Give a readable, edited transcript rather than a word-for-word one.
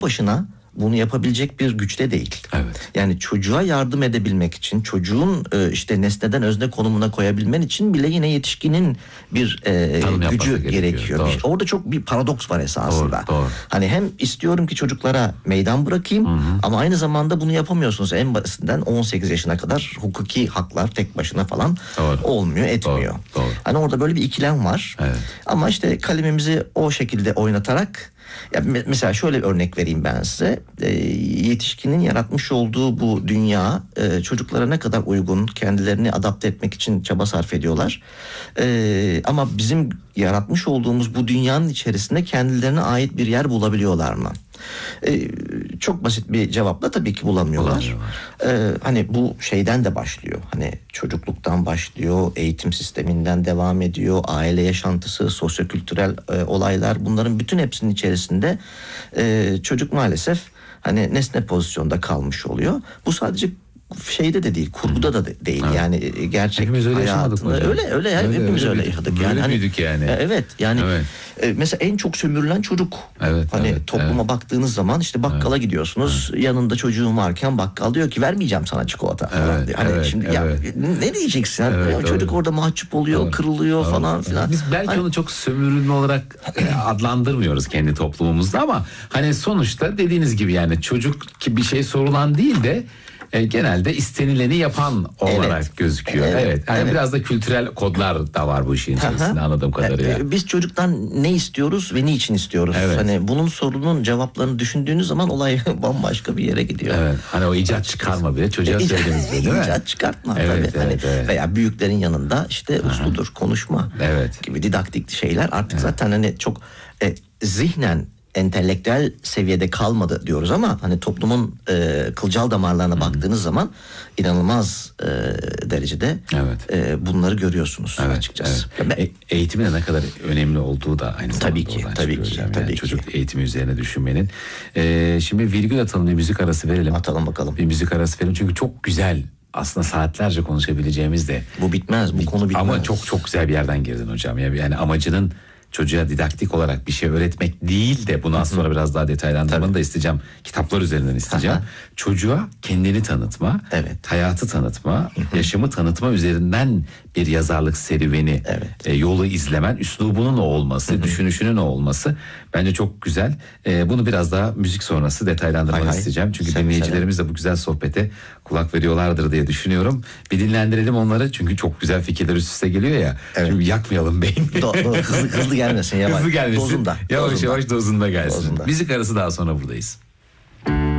başına bunu yapabilecek bir güçte değil. Evet. Yani çocuğa yardım edebilmek için, çocuğun işte nesneden özne konumuna koyabilmen için bile yine yetişkinin bir gücü gerekiyor. Orada çok bir paradoks var esasında. Doğru. Hani hem istiyorum ki çocuklara meydan bırakayım, ama aynı zamanda bunu yapamıyorsunuz. En basitinden 18 yaşına kadar hukuki haklar tek başına falan olmuyor, etmiyor. Doğru. Hani orada böyle bir ikilem var. Evet. Ama işte kalemimizi o şekilde oynatarak, ya mesela şöyle bir örnek vereyim ben size. Yetişkinin yaratmış olduğu bu dünya çocuklara ne kadar uygun, kendilerini adapte etmek için çaba sarf ediyorlar. Ama bizim yaratmış olduğumuz bu dünyanın içerisinde kendilerine ait bir yer bulabiliyorlar mı? Çok basit bir cevapla tabii ki bulamıyorlar. Hani bu şeyden de başlıyor. Hani çocukluktan başlıyor, eğitim sisteminden devam ediyor, aile yaşantısı, sosyokültürel olaylar, bunların bütün hepsinin içerisinde çocuk maalesef hani nesne pozisyonda kalmış oluyor. Bu sadece şeyde de değil, kurguda da değil. Evet. Yani gerçek hayatında öyle hepimiz öyle yaşadık. Böyle yani büyüdük yani. Evet yani. Mesela en çok sömürülen çocuk. Topluma baktığınız zaman işte bakkala gidiyorsunuz. Yanında çocuğun varken bakkal diyor ki vermeyeceğim sana çikolata falan diyor. Ya ne diyeceksin? Çocuk orada mahcup oluyor, kırılıyor falan filan. Biz belki onu çok sömürülme olarak adlandırmıyoruz kendi toplumumuzda, ama hani sonuçta dediğiniz gibi yani çocuk ki bir şey sorulan değil de genelde istenileni yapan olarak gözüküyor. Yani biraz da kültürel kodlar da var bu işin içerisinde anladığım kadarıyla. Biz çocuktan ne istiyoruz ve niçin istiyoruz? Hani bunun sorunun cevaplarını düşündüğünüz zaman olay bambaşka bir yere gidiyor. Hani o icat çıkarma bile çocuğa söylediğiniz değil mi? İcat çıkartma tabii. Veya büyüklerin yanında işte usludur, konuşma gibi didaktik şeyler artık zaten hani çok zihnen entelektüel seviyede kalmadı diyoruz, ama hani toplumun kılcal damarlarına baktığınız zaman inanılmaz derecede bunları görüyorsunuz açıkçası. Eğitimin de ne kadar önemli olduğu da aynı zamanda tabii ki. Çocuk eğitimi üzerine düşünmenin. Şimdi virgül atalım, bir müzik arası verelim. Atalım bakalım. Bir müzik arası verelim çünkü çok güzel. Aslında saatlerce konuşabileceğimiz de. Bu bitmez, bu konu bitmez. Ama çok güzel bir yerden girdin hocam. Yani amacının çocuğa didaktik olarak bir şey öğretmek değil de bunu az sonra biraz daha detaylandırmanı da isteyeceğim. Kitaplar üzerinden isteyeceğim. Çocuğa kendini tanıtma, hayatı tanıtma, yaşamı tanıtma üzerinden bir yazarlık serüveni, yolu izlemen, üslubunun o olması, düşünüşünün o olması bence çok güzel. Bunu biraz daha müzik sonrası detaylandırmanı isteyeceğim. Çünkü dinleyicilerimiz de bu güzel sohbete kulak veriyorlardır diye düşünüyorum. Bir dinlendirelim onları çünkü çok güzel fikirler üst üste geliyor ya. Şimdi yakmayalım beynini. Hızlı gelmesin, yavaş. Hızlı gelmesin. Dozunda. Yavaş dozunda gelsin. Müzik arası daha sonra buradayız.